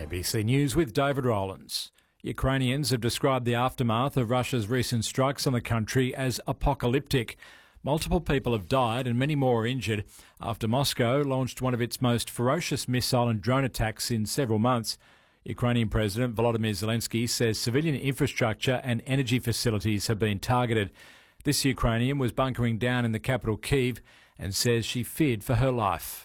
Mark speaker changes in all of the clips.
Speaker 1: ABC News with David Rowlands. Ukrainians have described the aftermath of Russia's recent strikes on the country as apocalyptic. Multiple people have died and many more are injured after Moscow launched one of its most ferocious missile and drone attacks in several months. Ukrainian President Volodymyr Zelensky says civilian infrastructure and energy facilities have been targeted. This Ukrainian was bunkering down in the capital Kyiv and says she feared for her life.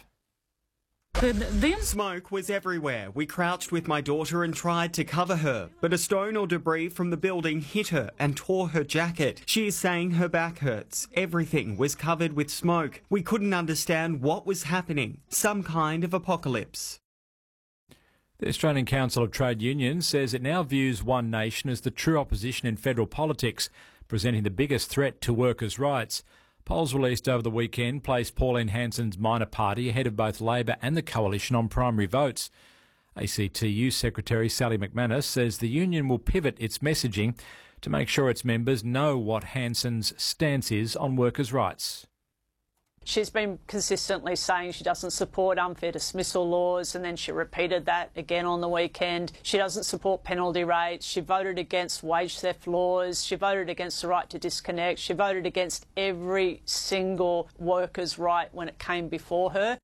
Speaker 2: Smoke was everywhere. We crouched with my daughter and tried to cover her, but a stone or debris from the building hit her and tore her jacket. She is saying her back hurts. Everything was covered with smoke. We couldn't understand what was happening. Some kind of apocalypse.
Speaker 1: The Australian Council of Trade Unions says it now views One Nation as the true opposition in federal politics, presenting the biggest threat to workers' rights. Polls released over the weekend placed Pauline Hanson's minor party ahead of both Labor and the Coalition on primary votes. ACTU Secretary Sally McManus says the union will pivot its messaging to make sure its members know what Hanson's stance is on workers' rights.
Speaker 3: She's been consistently saying she doesn't support unfair dismissal laws, and then she repeated that again on the weekend. She doesn't support penalty rates. She voted against wage theft laws. She voted against the right to disconnect. She voted against every single worker's right when it came before her.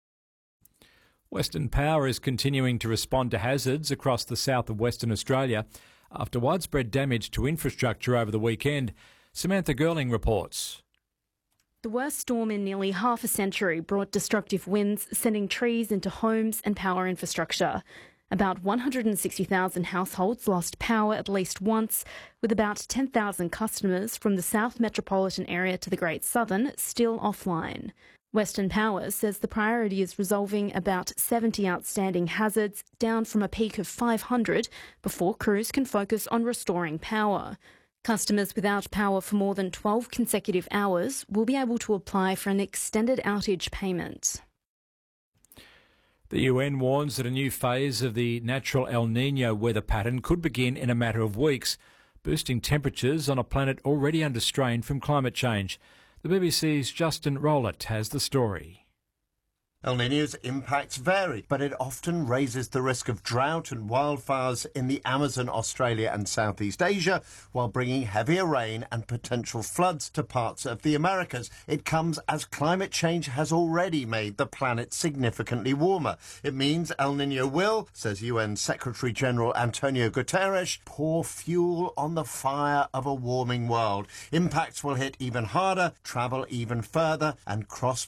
Speaker 1: Western Power is continuing to respond to hazards across the south of Western Australia after widespread damage to infrastructure over the weekend. Samantha Girling reports.
Speaker 4: The worst storm in nearly half a century brought destructive winds, sending trees into homes and power infrastructure. About 160,000 households lost power at least once, with about 10,000 customers from the South Metropolitan area to the Great Southern still offline. Western Power says the priority is resolving about 70 outstanding hazards, down from a peak of 500, before crews can focus on restoring power. Customers without power for more than 12 consecutive hours will be able to apply for an extended outage payment.
Speaker 1: The UN warns that a new phase of the natural El Niño weather pattern could begin in a matter of weeks, boosting temperatures on a planet already under strain from climate change. The BBC's Justin Rowlett has the story.
Speaker 5: El Niño's impacts vary, but it often raises the risk of drought and wildfires in the Amazon, Australia and Southeast Asia, while bringing heavier rain and potential floods to parts of the Americas. It comes as climate change has already made the planet significantly warmer. It means El Niño will, says UN Secretary-General Antonio Guterres, pour fuel on the fire of a warming world. Impacts will hit even harder, travel even further and cross